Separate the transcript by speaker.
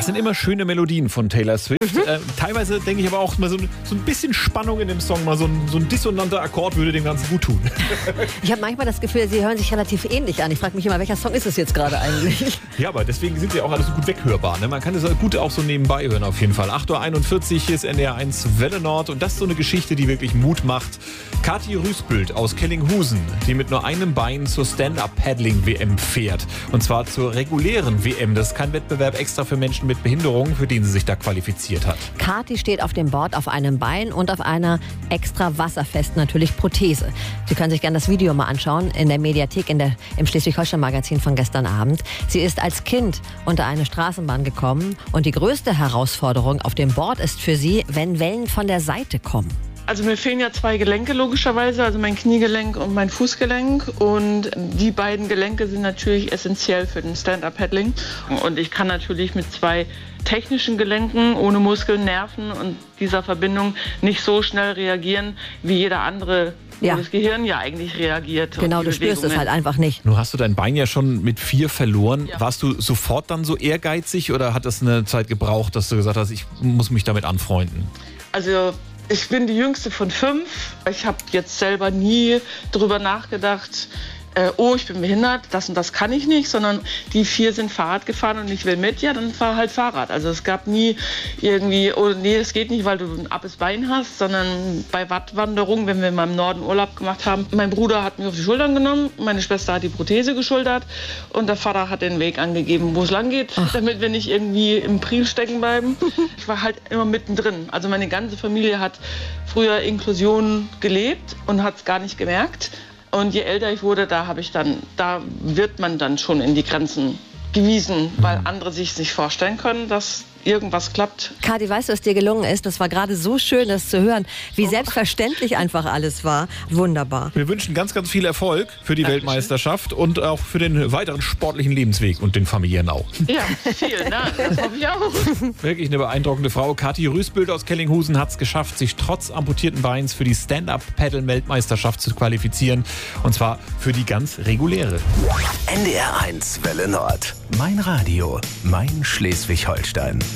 Speaker 1: Das sind immer schöne Melodien von Taylor Swift. Teilweise denke ich aber auch mal so ein bisschen Spannung in dem Song, mal so ein dissonanter Akkord würde dem Ganzen gut tun.
Speaker 2: Ich habe manchmal das Gefühl, sie hören sich relativ ähnlich an. Ich frage mich immer, welcher Song ist es jetzt gerade eigentlich?
Speaker 1: Ja, aber deswegen sind sie auch alle so gut weghörbar. Ne? Man kann es gut auch so nebenbei hören auf jeden Fall. 8.41 Uhr, hier ist NDR1 Welle Nord und das ist so eine Geschichte, die wirklich Mut macht. Kathi Rüßbüld aus Kellinghusen, die mit nur einem Bein zur Stand-Up-Paddling-WM fährt. Und zwar zur regulären WM. Das ist kein Wettbewerb extra für Menschen mit Behinderungen, für den sie sich da qualifiziert hat.
Speaker 2: Kathi steht auf dem Board auf einem Bein und auf einer wasserfesten natürlich Prothese. Sie können sich gerne das Video mal anschauen in der Mediathek im Schleswig-Holstein-Magazin von gestern Abend. Sie ist als Kind unter eine Straßenbahn gekommen und die größte Herausforderung auf dem Board ist für sie, wenn Wellen von der Seite kommen.
Speaker 3: Also mir fehlen ja 2 Gelenke logischerweise, also mein Kniegelenk und mein Fußgelenk. Und die beiden Gelenke sind natürlich essentiell für den Stand-Up-Paddling. Und ich kann natürlich mit 2 technischen Gelenken ohne Muskeln, Nerven und dieser Verbindung nicht so schnell reagieren, wie jeder andere, wo das Gehirn ja eigentlich reagiert.
Speaker 2: Genau, du spürst es halt einfach nicht.
Speaker 1: Nun hast du dein Bein ja schon mit 4 verloren.
Speaker 3: Ja.
Speaker 1: Warst du sofort dann so ehrgeizig oder hat das eine Zeit gebraucht, dass du gesagt hast, ich muss mich damit anfreunden?
Speaker 3: Also ich bin die jüngste von 5. Ich habe jetzt selber nie drüber nachgedacht, ich bin behindert, das und das kann ich nicht, sondern die 4 sind Fahrrad gefahren und ich will mit, ja, dann fahr halt Fahrrad. Also es gab nie irgendwie, oh nee, das geht nicht, weil du ein abes Bein hast, sondern bei Wattwanderungen, wenn wir mal im Norden Urlaub gemacht haben, mein Bruder hat mich auf die Schultern genommen, meine Schwester hat die Prothese geschultert und der Vater hat den Weg angegeben, wo es lang geht, damit wir nicht irgendwie im Priel stecken bleiben. Ich war halt immer mittendrin. Also meine ganze Familie hat früher Inklusion gelebt und hat es gar nicht gemerkt. Und je älter ich wurde, da wird man dann schon in die Grenzen gewiesen, weil andere sich nicht vorstellen können, dass irgendwas klappt.
Speaker 2: Kathi, weißt du, was dir gelungen ist? Das war gerade so schön, das zu hören, wie selbstverständlich einfach alles war. Wunderbar.
Speaker 1: Wir wünschen ganz, ganz viel Erfolg für die Weltmeisterschaft und auch für den weiteren sportlichen Lebensweg und den familiären auch.
Speaker 3: Ja, vielen Dank, das hoffe ich auch.
Speaker 1: Wirklich eine beeindruckende Frau. Kathi Rüßbüld aus Kellinghusen hat es geschafft, sich trotz amputierten Beins für die Stand-Up-Paddle-Weltmeisterschaft zu qualifizieren. Und zwar für die ganz reguläre.
Speaker 4: NDR1 Welle Nord. Mein Radio, mein Schleswig-Holstein.